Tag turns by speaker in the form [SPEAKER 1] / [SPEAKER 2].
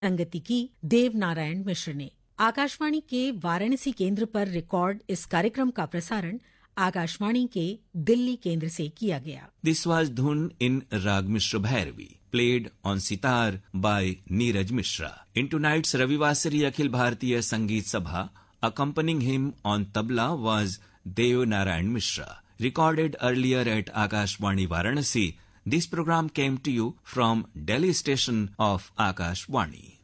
[SPEAKER 1] संगति की देव नारायण मिश्र ने। आकाशवाणी के वाराणसी केंद्र पर रिकॉर्ड इस कार्यक्रम का प्रसारण आकाशवाणी के दिल्ली केंद्र से किया गया।
[SPEAKER 2] This was Dhun in Rag Mishra Bhairavi, played on sitar by Neeraj Mishra. In tonight's Ravivasari Akhil Bharatiya Sangeet Sabha, accompanying him on tabla was Dev Narayan Mishra. Recorded earlier at Akashvani Varanasi, this program came to you from Delhi station of Akashvani.